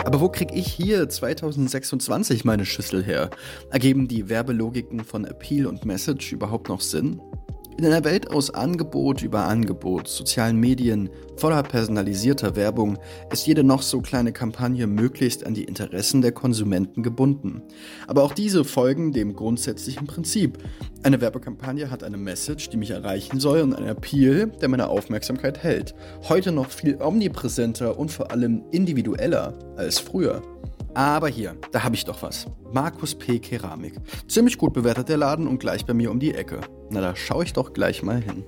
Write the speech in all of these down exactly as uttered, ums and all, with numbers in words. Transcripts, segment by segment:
Aber wo krieg ich hier zwanzig sechsundzwanzig meine Schüssel her? Ergeben die Werbelogiken von Appeal und Message überhaupt noch Sinn? In einer Welt aus Angebot über Angebot, sozialen Medien, voller personalisierter Werbung ist jede noch so kleine Kampagne möglichst an die Interessen der Konsumenten gebunden. Aber auch diese folgen dem grundsätzlichen Prinzip. Eine Werbekampagne hat eine Message, die mich erreichen soll, und einen Appeal, der meine Aufmerksamkeit hält. Heute noch viel omnipräsenter und vor allem individueller als früher. Aber hier, da habe ich doch was. Markus P. Keramik. Ziemlich gut bewertet der Laden und gleich bei mir um die Ecke. Na, da schaue ich doch gleich mal hin.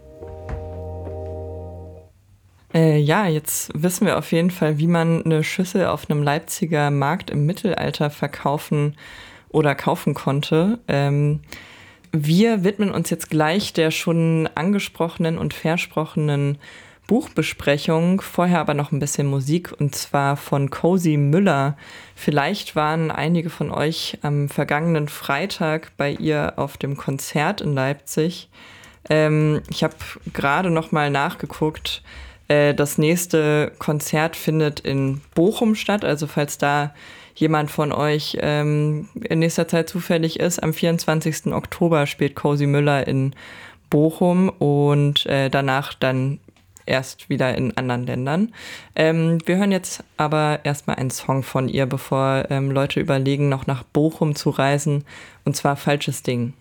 Äh, ja, jetzt wissen wir auf jeden Fall, wie man eine Schüssel auf einem Leipziger Markt im Mittelalter verkaufen oder kaufen konnte. Ähm, wir widmen uns jetzt gleich der schon angesprochenen und versprochenen Buchbesprechung, vorher aber noch ein bisschen Musik, und zwar von Cozy Müller. Vielleicht waren einige von euch am vergangenen Freitag bei ihr auf dem Konzert in Leipzig. Ähm, ich habe gerade noch mal nachgeguckt. Äh, das nächste Konzert findet in Bochum statt, also falls da jemand von euch ähm, in nächster Zeit zufällig ist, am vierundzwanzigsten Oktober spielt Cozy Müller in Bochum und äh, danach dann erst wieder in anderen Ländern. Ähm, wir hören jetzt aber erstmal einen Song von ihr, bevor ähm, Leute überlegen, noch nach Bochum zu reisen, und zwar Falsches Ding.